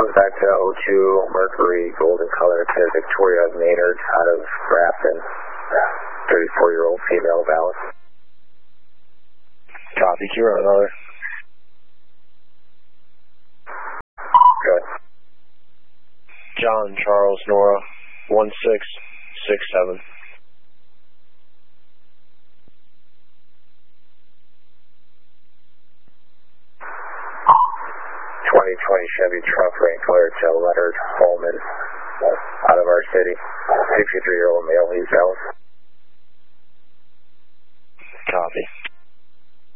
Comes back to O2 Mercury Golden Color to Victoria Maynard out of Grafton. 34-year-old female valid. Copy, Kira, another. Good. John Charles Nora 1667. 2020 Chevy truck rain color to Leonard Holman out of our city. 63-year-old male, he's valid. Copy.